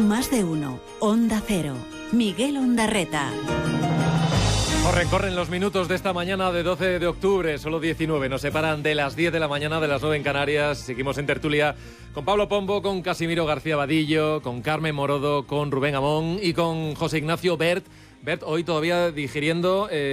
Más de uno. Onda Cero. Miguel Ondarreta. Corren los minutos de esta mañana de 12 de octubre, solo 19. Nos separan de las 10 de la mañana, de las 9 en Canarias. Seguimos en tertulia con Pablo Pombo, con Casimiro García Vadillo, con Carmen Morodo, con Rubén Amón y con José Ignacio Bert. Bert, hoy todavía digiriendo